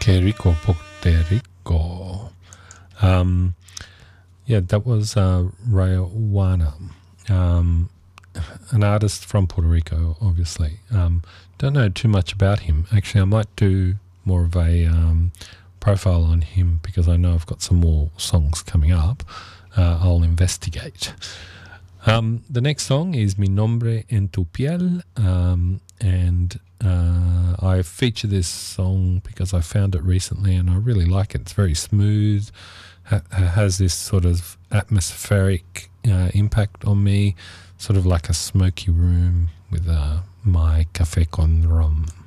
Que rico, Puerto Rico. Yeah, that was Rayowana, an artist from Puerto Rico, obviously. Don't know too much about him. Actually, I might do more of a profile on him because I know I've got some more songs coming up. I'll investigate. The next song is Mi Nombre en Tu Piel, and I feature this song because I found it recently and I really like it. It's very smooth, has this sort of atmospheric impact on me, sort of like a smoky room with my café con rum.